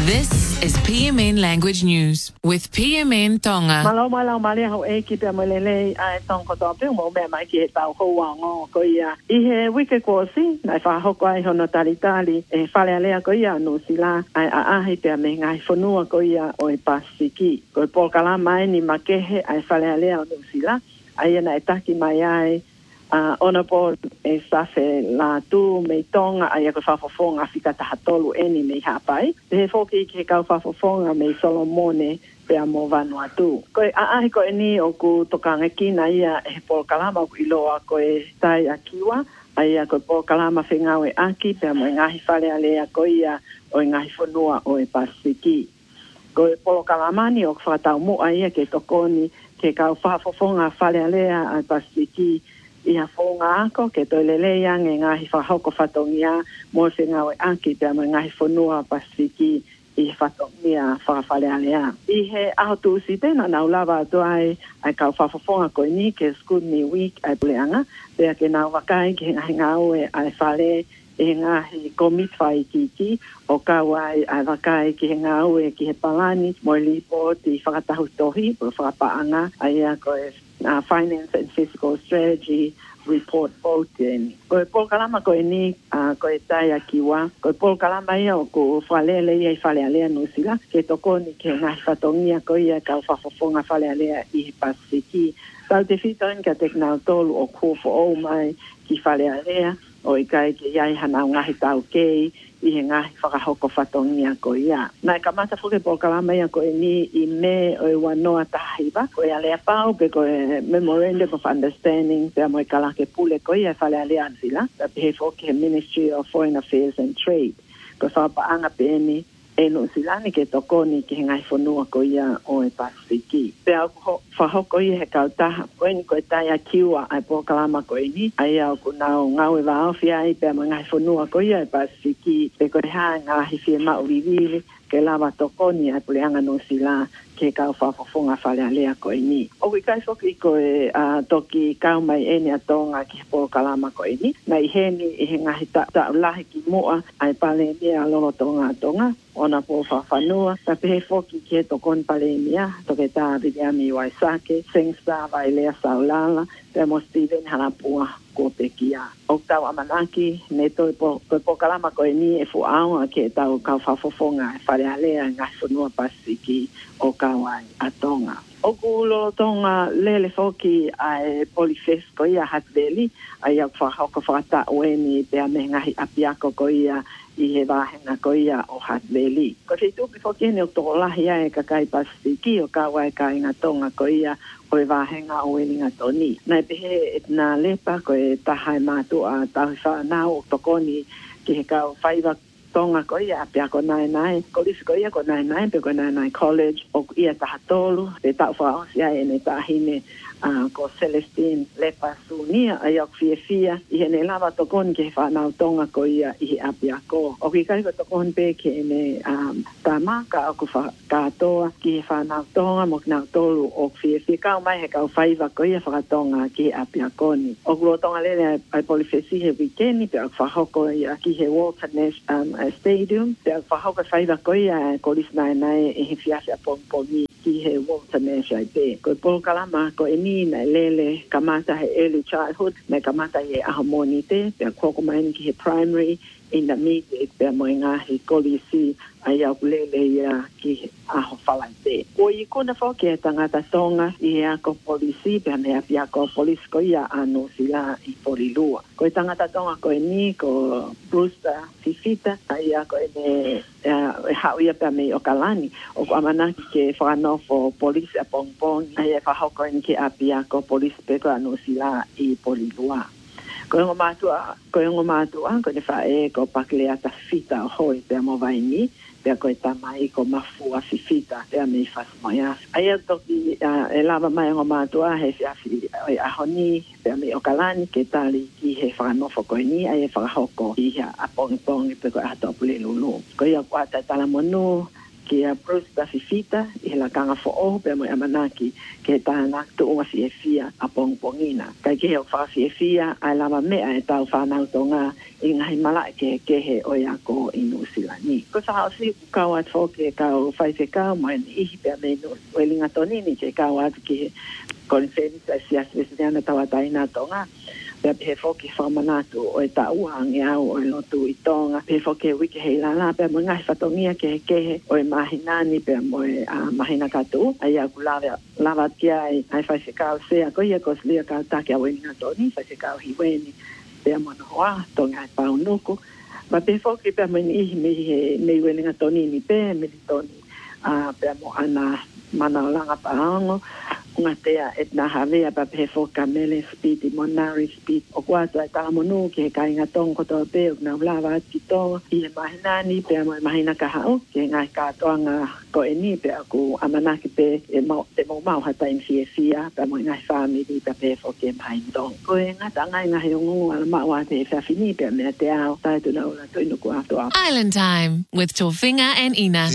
This is PMN Language News with PMN Tonga. Malo mali ho e ki pe molele ai tong ko to pe mo me mai ki tau ho wa ngo ko ia I he wike ko si nai fa ho ko ai hono tali e fale ale ko ia no sila ai a he pe me ngai fonua ko ia o e pasiki ko po kala mai ni makehe ai fale ale no sila ai na etaki mai ai ona po e safe la tu me tonga ai ko fa fonga fika tahatolu eni me hapai he foki ke ka fa fonga me Solomone pe amo Vanuatu ko a ko ni o ku tokanga kina ia e po kalama ku iloa ko e tai akiwa ai ko po kalama fengawe aki pe amo ngahi fale ale ko ia o ngahi fonua o e pasiki ko po kalama ni o fa ta mo ai ke tokoni ke ka fa fonga fale ale a pasiki ia fonga ko ke to lele yang ngahi fa hoko fatongia mo senga we aki te mo ngahi fonua pasiki I fatongia fa fale alea I he auto site na lava to ai ka fa fonga ko ni ke school ni week ai pleanga pe ke na wakai ke ngawe ai fale e ngahi komit fai kiki o ka wai ai wakai ke ngawe ke palani mo lipo ti fa tahu tohi po fa paanga ai ko finance and fiscal strategy report voting. Ko pol kalama ko ni ko tai akiwa ko pol kalama ia ko falele ia fale ale no sila ke toko ni ke ngai fatongia ko ia ka fa fonga fale ale I pasiki tal te fitan ka teknal tol o ko fo o mai ki fale ale o kai ke ia hana ngahi tau ke I ngahi whakahoko whatongia ko ia. Nai ka mata whuke po kalama ia ko ni I me o wanoa tahiba. Ko ia lea pau pe ko memorandum of understanding pe mo kalake pule ko ia whale alea sila. Ta pe he whuke Ministry of Foreign Affairs and Trade. Ko whapaanga pe ni e no silani ke tokoni ke ngai fonua ko ia o e pasiki. Pe au whahoko ia he kautaha. Ko ni ko e tai akiwa ai po kalama ko ni. Ai au ku nao ngau e waawhia ai pe ngai fonua ko ia e pasiki. Pe ko reha ngahi fie mauriwiri ke lava tokoni ai puleanga no sila ke kau whafonga whale alea ko ni. O ki kai whoki ko e toki kau mai ene atonga ki po kalama ko ni. Nai heni he ngahi ta ulahi ki moa ai pale mea lolo tonga. Ona po whawhanua, ta pehe whoki ke tokon pale mea, toke tā Viliami Waisake, Sengsa, Vailea Saulala, te mo Steven Harapua, ko te kia. O tau amanaki, ne toi po kalama ko ni e fuaonga ke tau kau whafofonga e whare alea ngai whanua pasiki o kawai atonga. O kulo tonga lele whoki ai polifes ko ia Hatveli, ai au whahoko whata ueni te ame ngahi apiako ko ia I he wahenga ko ia o Hatveli. Ko te tupi whoki ne o toko lahi ai kakai pasiki o kawai ka inga tonga ko ia o e wahenga o eninga toni. Nai pehe et nā lepa ko e tahai mātua tahi whanau o tokoni ki he kau whaiva tonga ko ia apia ko nai kolisi ko ia ko nai pe ko nai college o ia tahatolu pe tau whaosi ai ene tahine ko Celestine lepa sunia ai au fia I hene lava tokon ke whanau tonga ko ia I apia ko o ki kai ko tokon pe ke ene tamaka o ku katoa ki whanau tonga mo kinau tolu o fia kau mai he kau whaiva ko ia whakatonga ki apia ko ni o kulo tonga lele ai polifesi he weekendi pe au whahoko ia ki he Walter Nash Stadium pe au whahoko whaiva ko ia kolis nai he fiafia pongpongi ki he Walter Nash ai pe ko polo kalama ko ni na lele kamata he early childhood na kamata he ahamonite pe koko mai ki he primary intermediate pe mo nga he kolisi ai au lele ia ki aho falante o I kona foke tangata tonga I ako polisi pe me apia ko polisi ko ia ano sila I porilua ko tangata tonga ko ni ko Brewster Fifita ai ako ene hau ia pe me o kalani o amana ke whanau fo polisi a pongpong ai whahoko ni ke apia ko polisi pe ko ano sila I porilua ko ngo matua ko ne fae ko paklea ta fita hoi pe mo vaini pe ko tamai ko mafua fifita pe me fas moya ai to ki e lava mai ngo matua he fiafi a honi pe me o kalani ke tali ki he whanau fo ko ni ai whahoko I a pongpong pe ko ato pule lulu ko ia kwata tala monu ke a prosta fifita e la kanga fo o pe mo amanaki ke ta na to o fia a pongina ka ke o fa fia a la me a ta fa na tonga e ngai mala ke he o ya ko inusilani ko sa si ka wa fo ke ka o fa se ka mo i pe me no o linga toni ni ke ka wa ke konferensa sia svesiana tawaina tonga pe foki famanato o ta uang ya o lo tu itonga pe foki wiki hela la pe mo ngai fatongia ke o mahinani pe mo a mahina katu aya kulava lava kia ai fa se ka se a ko ia ko slia ka ta ke weni to ni fa se ka hi weni pe mo no wa tonga pa unuku ma pe foki pe mo ni me weni to ni pe me toni a pe mo ana mana langa pa ango ngatea et na havea pa pefo kamele speed monari speed o kwato ta monu ke kai ngatong ko to pe na lava tito i mahinani pe mahina ka hao ke ngai ka toanga ko eni pe aku amana ki pe e mo mau hata in fia pe mo ngai family pe pefo ke mai dong ko ngata ngai ngai ngu ala ma wa te fa fini pe me te au ta tu na to inu ko ato Island Time with Tofinga and Ina.